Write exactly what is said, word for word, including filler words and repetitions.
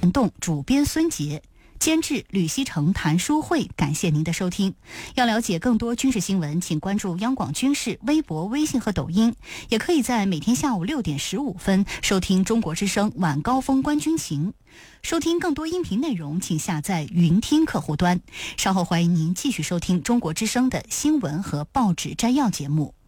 联动，主编孙杰，监制吕希成、谭书慧。感谢您的收听。要了解更多军事新闻，请关注央广军事微博、微信和抖音，也可以在每天下午六点十五分收听中国之声晚高峰观军情。收听更多音频内容，请下载云听客户端。稍后欢迎您继续收听中国之声的新闻和报纸摘要节目。